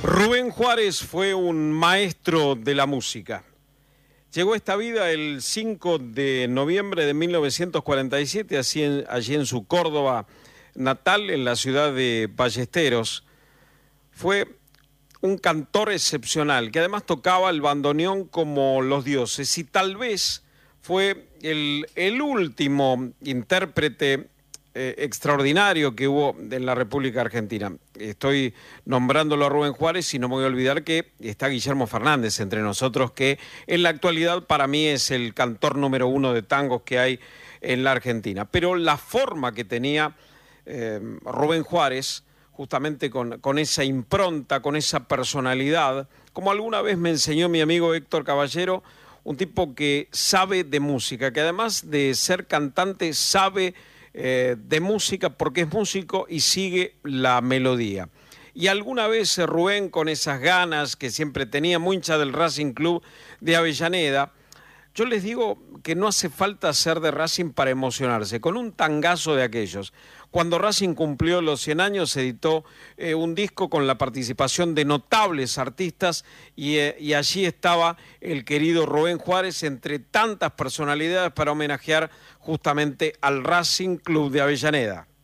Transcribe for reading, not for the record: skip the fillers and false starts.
Rubén Juárez fue un maestro de la música. Llegó a esta vida el 5 de noviembre de 1947, allí en su Córdoba natal, en la ciudad de Ballesteros. Fue un cantor excepcional, que además tocaba el bandoneón como los dioses, y tal vez fue el último intérprete extraordinario que hubo en la República Argentina. Estoy nombrándolo a Rubén Juárez y no me voy a olvidar que está Guillermo Fernández entre nosotros, que en la actualidad para mí es el cantor número uno de tangos que hay en la Argentina. Pero la forma que tenía Rubén Juárez, justamente con esa impronta, con esa personalidad, como alguna vez me enseñó mi amigo Héctor Caballero, un tipo que sabe de música, que además de ser cantante sabe de música porque es músico y sigue la melodía. Y alguna vez Rubén, con esas ganas que siempre tenía, muy hincha del Racing Club de Avellaneda, yo les digo que no hace falta ser de Racing para emocionarse, con un tangazo de aquellos. Cuando Racing cumplió los 100 años, se editó un disco con la participación de notables artistas y allí estaba el querido Rubén Juárez entre tantas personalidades para homenajear justamente al Racing Club de Avellaneda.